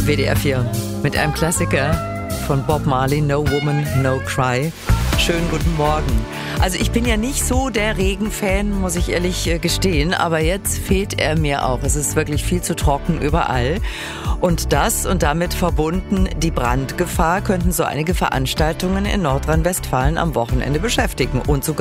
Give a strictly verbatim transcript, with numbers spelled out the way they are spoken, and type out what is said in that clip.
W D R vier mit einem Klassiker von Bob Marley, No Woman, No Cry. Schönen guten Morgen. Also ich bin ja nicht so der Regenfan, muss ich ehrlich gestehen, aber jetzt fehlt er mir auch. Es ist wirklich viel zu trocken überall. Und das und damit verbunden die Brandgefahr könnten so einige Veranstaltungen in Nordrhein-Westfalen am Wochenende beschäftigen und sogar